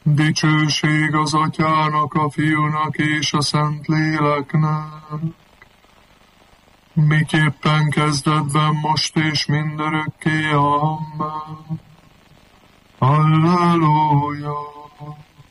Dicsőség az Atyának, a Fiúnak és a Szentléleknek, miképpen kezdetben, most és mindörökké. Amen. Halleluja!